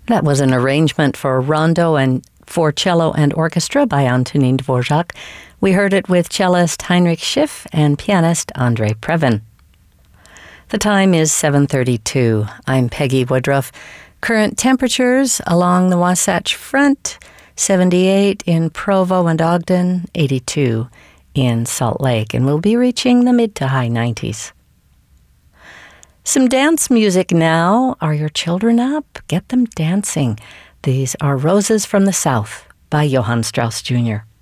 That was an arrangement for rondo and for cello and orchestra by Antonin Dvorak. We heard it with cellist Heinrich Schiff and pianist Andre Previn. The time is 7:32. I'm Peggy Woodruff. Current temperatures along the Wasatch Front, 78 in Provo and Ogden, 82 in Salt Lake, and we'll be reaching the mid to high 90s. Some dance music now. Are your children up? Get them dancing. These are Roses from the South by Johann Strauss Jr.